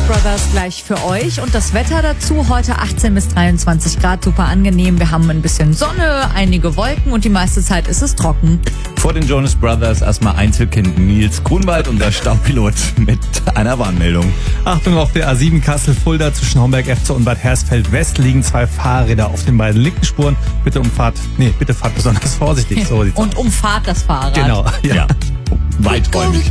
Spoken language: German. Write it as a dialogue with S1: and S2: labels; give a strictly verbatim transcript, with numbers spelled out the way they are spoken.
S1: Brothers gleich für euch. Und das Wetter dazu heute achtzehn bis dreiundzwanzig Grad, super angenehm. Wir haben ein bisschen Sonne, einige Wolken und die meiste Zeit ist es trocken.
S2: Vor den Jonas Brothers erstmal Einzelkind Nils Grunwald, unser Staubpilot, mit einer Warnmeldung.
S3: Achtung, auf der A sieben Kassel-Fulda zwischen Homberg-Efze und Bad Hersfeld West liegen zwei Fahrräder auf den beiden linken Spuren. Bitte umfahrt, nee, bitte fahrt besonders vorsichtig. So
S1: und umfahrt das Fahrrad.
S3: Genau, ja.
S2: ja. Weiträumig.